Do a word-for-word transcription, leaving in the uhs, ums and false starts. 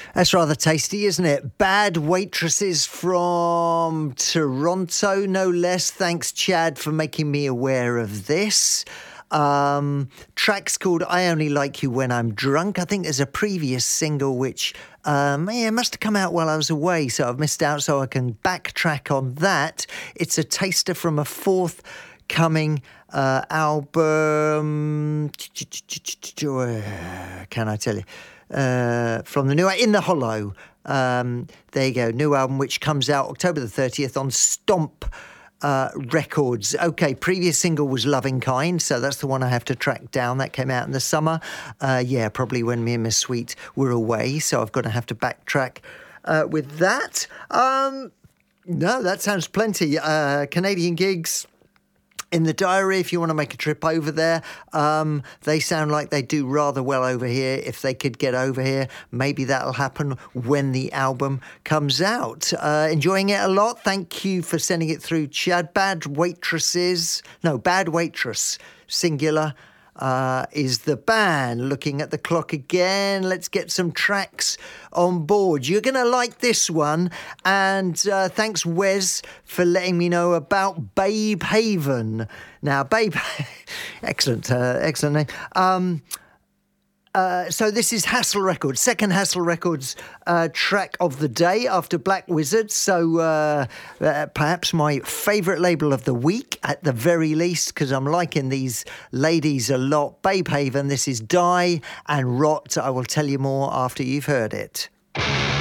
That's rather tasty, isn't it? Bad Waitresses from Toronto, no less. Thanks, Chad, for making me aware of this. Um, track's called I Only Like You When I'm Drunk. I think there's a previous single which um, yeah, must have come out while I was away, so I've missed out, so I can backtrack on that. It's a taster from a forthcoming uh, album. Can I tell you? Uh, from the new In the Hollow. Um, there you go, new album which comes out October the thirtieth on Stomp uh, Records. Okay, previous single was Loving Kind, so that's the one I have to track down. That came out in the summer. Uh, yeah, probably when me and Miss Sweet were away, so I've got to have to backtrack uh, with that. Um, no, that sounds plenty. Uh, Canadian gigs in the diary, if you want to make a trip over there. Um, they sound like they do rather well over here. If they could get over here, maybe that'll happen when the album comes out. Uh, enjoying it a lot. Thank you for sending it through, Chad. Bad Waitresses, no, Bad Waitress, singular, uh, is the band. Looking at the clock again, let's get some tracks on board. You're going to like this one. And uh, thanks, Wes, for letting me know about Babe Haven. Now, Babe, excellent, uh, excellent name. Um, uh, so this is Hassle Records, second Hassle Records uh, track of the day after Black Wizard. So uh, uh, perhaps my favourite label of the week at the very least, because I'm liking these ladies a lot. Babe Haven, this is Die and Rot. I will tell you more after you've heard it.